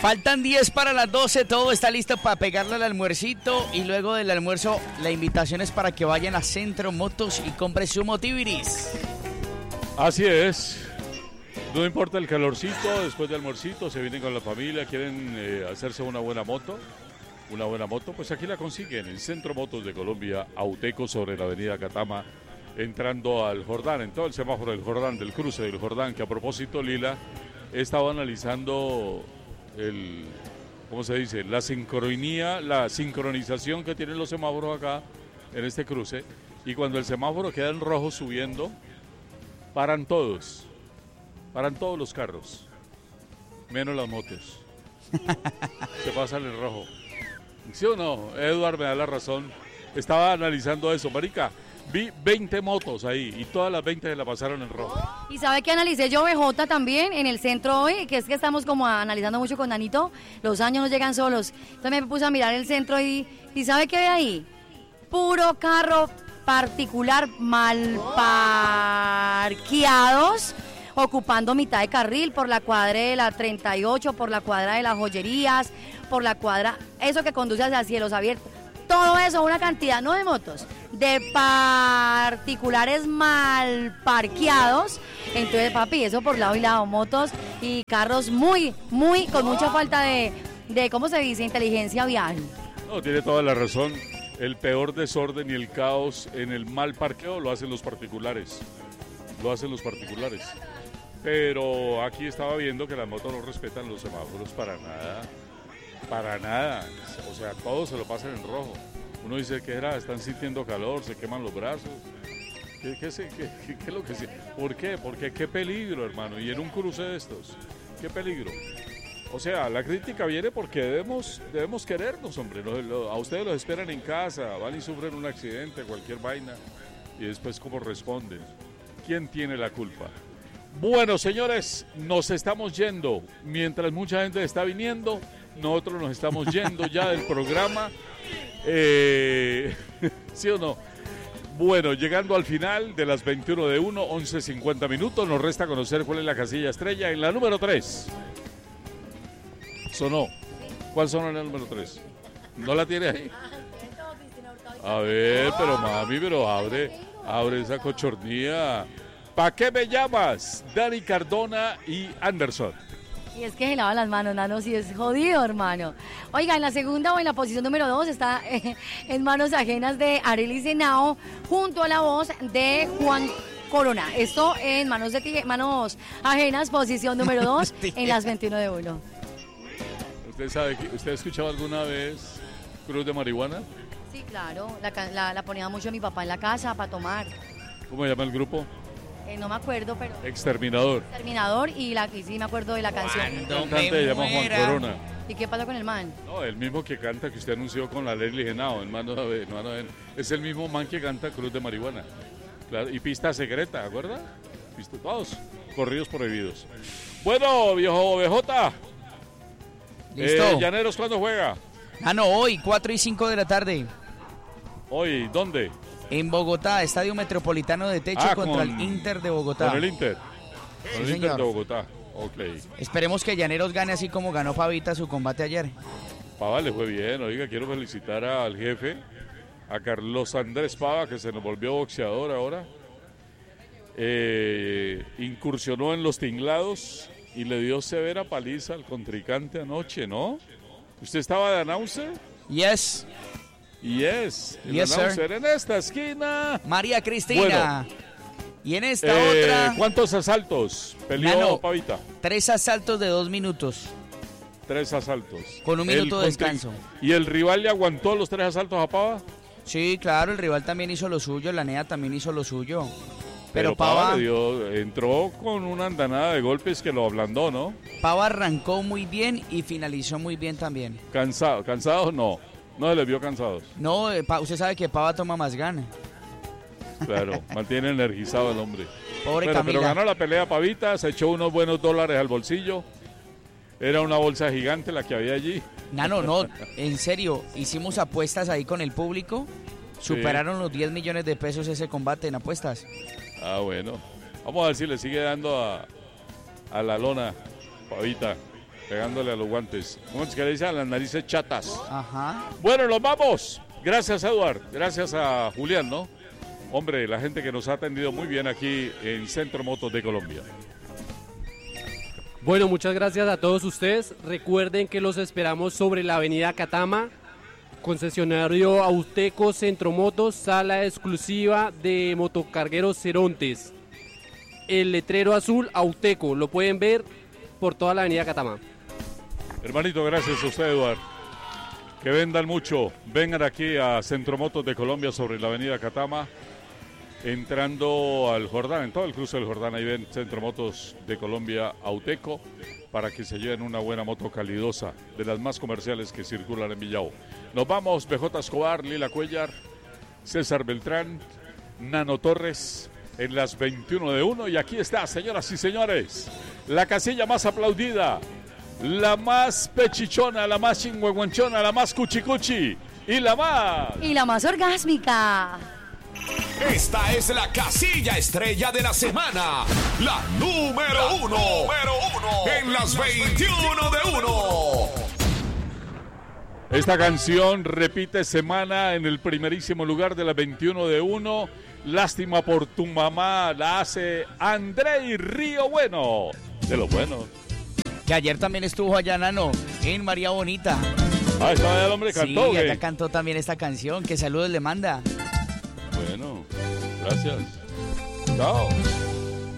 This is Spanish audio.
Faltan 10 para las 12, todo está listo para pegarle al almuercito y luego del almuerzo la invitación es para que vayan a Centro Motos y compren su Motiviris. Así es, no importa el calorcito, después del almuercito se vienen con la familia, quieren hacerse una buena moto, pues aquí la consiguen en Centro Motos de Colombia, Auteco sobre la avenida Catama, entrando al Jordán, en todo el semáforo del Jordán, del cruce del Jordán, que a propósito Lila estaba analizando ¿cómo se dice? La sincronización que tienen los semáforos acá en este cruce, y cuando el semáforo queda en rojo subiendo, paran todos los carros, menos las motos. Se pasan en rojo. ¿Sí o no? Eduard me da la razón. Estaba analizando eso, marica. Vi 20 motos ahí y todas las 20 se la pasaron en rojo. Y sabe que analicé yo BJ también en el centro hoy, que es que estamos como analizando mucho con Danito, los años no llegan solos. Entonces me puse a mirar el centro y ¿sabe qué ve ahí? Puro carro particular mal parqueados, ocupando mitad de carril por la cuadra de la 38, por la cuadra de las joyerías, por la cuadra, eso que conduce hacia cielos abiertos. Todo eso, una cantidad, no de motos, de particulares mal parqueados. Entonces, papi, eso por lado y lado, motos y carros con mucha falta de ¿cómo se dice? Inteligencia vial. No, tiene toda la razón. El peor desorden y el caos en el mal parqueo lo hacen los particulares. Pero aquí estaba viendo que las motos no respetan los semáforos para nada. O sea, todos se lo pasan en rojo. Uno dice, ¿qué era? Están sintiendo calor, se queman los brazos. ¿Qué es lo que sí? ¿Por qué? Porque qué peligro, hermano. Y en un cruce de estos, qué peligro. O sea, la crítica viene porque debemos querernos, hombre. A ustedes los esperan en casa, van y sufren un accidente, cualquier vaina. Y después, ¿cómo responden? ¿Quién tiene la culpa? Bueno, señores, nos estamos yendo. Mientras mucha gente está viniendo, nosotros nos estamos yendo ya del programa. ¿Sí o no? Bueno, llegando al final de las 21 de 1, 11:50 minutos, nos resta conocer cuál es la casilla estrella en la número 3. ¿Sonó? ¿Cuál sonó en la número 3? ¿No la tiene ahí? A ver, pero mami, abre esa cochornía. ¿Para qué me llamas? Dani Cardona y Anderson. Y es que se lava las manos, Nano, si es jodido, hermano. Oiga, en la segunda o en la posición número 2 está En manos ajenas de Arely Senao, junto a la voz de Juan Corona. Esto en manos ajenas, posición número 2, en las 21 de 1. ¿Usted ha escuchado alguna vez Cruz de Marihuana? Sí, claro, la ponía mucho mi papá en la casa para tomar. ¿Cómo se llama el grupo? No me acuerdo, pero... Exterminador, y sí me acuerdo de la canción. El cantante se llama Juan Corona. ¿Y qué pasa con el man? No, el mismo que canta, que usted anunció con la Leslie Genao, es el mismo man que canta Cruz de Marihuana. Claro, y Pista Secreta, ¿acuerda? Todos, corridos prohibidos. Bueno, viejo BJ. Listo. Llaneros, ¿cuándo juega? Hoy, 4:05 de la tarde. Hoy, ¿dónde? En Bogotá, Estadio Metropolitano de Techo contra el Inter de Bogotá. Con el Inter. Sí, el Inter de Bogotá. Ok. Esperemos que Llaneros gane así como ganó Pavita su combate ayer. Pava le fue bien. Oiga, quiero felicitar al jefe, a Carlos Andrés Pava, que se nos volvió boxeador ahora. Incursionó en los tinglados y le dio severa paliza al contrincante anoche, ¿no? ¿Usted estaba de announcer? Yes. Yes, sir. En esta esquina, María Cristina. Bueno, y en esta otra... ¿Cuántos asaltos peleó Pavita? 3 asaltos de 2 minutos. 3 asaltos. Con 1 minuto de descanso. ¿Y el rival le aguantó los 3 asaltos a Pava? Sí, claro, el rival también hizo lo suyo, la NEA también hizo lo suyo. Pero Pava entró con una andanada de golpes que lo ablandó, ¿no? Pava arrancó muy bien y finalizó muy bien también. ¿Cansado? No se les vio cansados. No, usted sabe que Pava toma más gana. Claro, mantiene energizado el hombre. Pobre Camila. Pero ganó la pelea Pavita, se echó unos buenos dólares al bolsillo. Era una bolsa gigante la que había allí. No, en serio, hicimos apuestas ahí con el público. Superaron los 10 millones de pesos ese combate en apuestas. Ah, bueno. Vamos a ver si le sigue dando a la lona, Pavita. pegándole a los guantes. ¿Cómo es que le dicen? A las narices chatas. Ajá. Bueno, nos vamos. Gracias, Eduard. Gracias a Julián, ¿no? Hombre, la gente que nos ha atendido muy bien aquí en Centro Motos de Colombia. Bueno, muchas gracias a todos ustedes. Recuerden que los esperamos sobre la avenida Catama, concesionario Auteco Centromotos, sala exclusiva de motocargueros Cerontes. El letrero azul Auteco, lo pueden ver por toda la avenida Catama. Hermanito, gracias a usted, Eduard. Que vendan mucho. Vengan aquí a Centromotos de Colombia sobre la avenida Catama. Entrando al Jordán, en todo el cruce del Jordán, ahí ven Centromotos de Colombia Auteco, para que se lleven una buena moto calidosa, de las más comerciales que circulan en Villao. Nos vamos, BJ Escobar, Lila Cuellar, César Beltrán, Nano Torres, en las 21 de 1. Y aquí está, señoras y señores, la casilla más aplaudida, la más pechichona, la más chingüengüenchona, la más cuchicuchi y la más orgásmica. Esta es la casilla estrella de la semana, la número uno en las 21 de 1. Esta canción repite semana en el primerísimo lugar de la 21 de 1. Lástima por tu mamá, la hace Andrei Río Bueno, de los buenos. Que ayer también estuvo allá, Nano, en María Bonita. Ah, estaba allá el hombre, cantó. Sí, allá cantó también esta canción. Que saludos le manda. Bueno, gracias. Chao.